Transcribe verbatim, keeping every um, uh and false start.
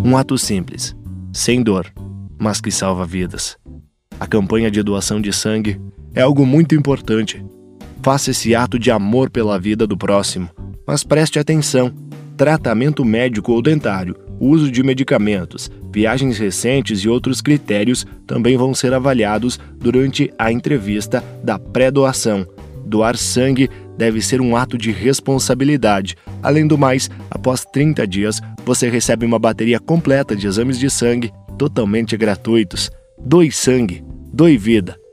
Um ato simples, sem dor, mas que salva vidas. A campanha de doação de sangue é algo muito importante. Faça esse ato de amor pela vida do próximo, mas preste atenção: tratamento médico ou dentário, uso de medicamentos, viagens recentes e outros critérios também vão ser avaliados durante a entrevista da pré-doação. Doar sangue deve ser um ato de responsabilidade. Além do mais, após trinta dias, você recebe uma bateria completa de exames de sangue totalmente gratuitos. Doe sangue, doe vida.